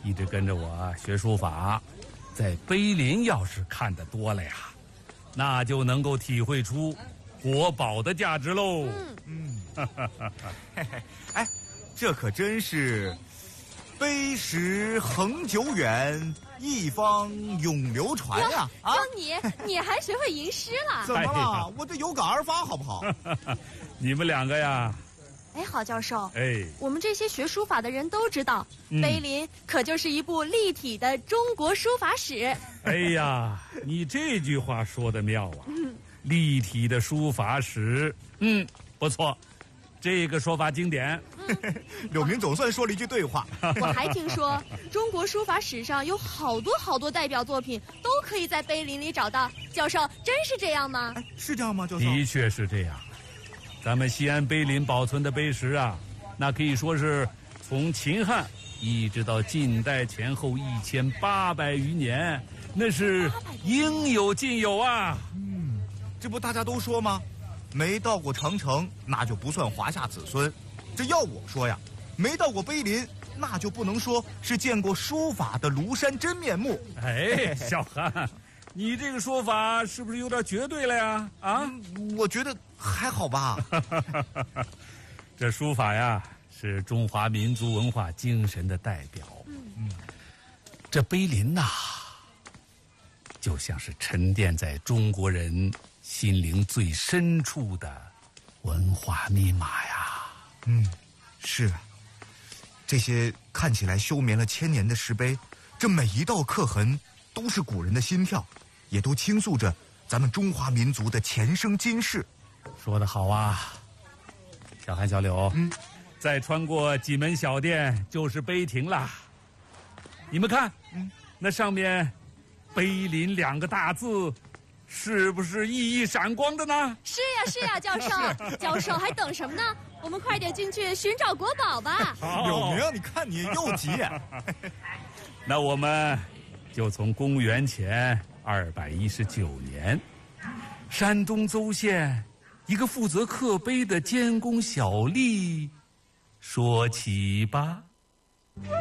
一直跟着我学书法，在碑林要是看得多了呀，那就能够体会出国宝的价值喽。 哎，这可真是碑石恒久远，一方永流传呀！ 就你还学会吟诗了？ 怎么了？我这有感而发，好不好？ 你们两个呀。 哎，郝教授， 哎， 我们这些学书法的人都知道，碑林可就是一部立体的中国书法史。 哎呀，你这句话说得妙啊！立体的书法史，不错，这个说法经典。 柳明总算说了一句对话。 我还听说，中国书法史上有好多代表作品都可以在碑林里找到。教授，真是这样吗？ 是这样吗，教授？ 的确是这样。咱们西安碑林保存的碑石啊，那可以说是从秦汉一直到近代前后1800余年，那是应有尽有啊。 这不大家都说吗？没到过长城，那就不算华夏子孙。这要我说呀，没到过碑林，那就不能说是见过书法的庐山真面目。 哎，小韩，你这个说法是不是有点绝对了呀？啊， 我觉得还好吧。 这书法呀，是中华民族文化精神的代表。这碑林呐，就像是沉淀在中国人心灵最深处的文化密码呀。 是啊，这些看起来休眠了1000年的石碑，这每一道刻痕都是古人的心跳，也都倾诉着咱们中华民族的前生今世。 说得好啊，小韩小柳，再穿过几门小店就是碑亭啦。你们看，那上面碑林2个大字，是不是熠熠闪光的呢？ 是呀，教授，教授还等什么呢？我们快点进去寻找国宝吧。 柳明，你看你又急。 那我们就从公元前219年，山东邹县一个负责刻碑的监工小吏说起吧。